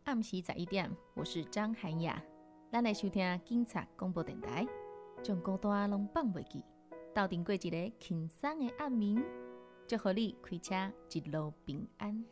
暗时11点，我是张涵雅。咱来收听警察广播电台，将孤单拢放袂记，斗阵过一个轻松的暗暝，祝福你开车一路平安。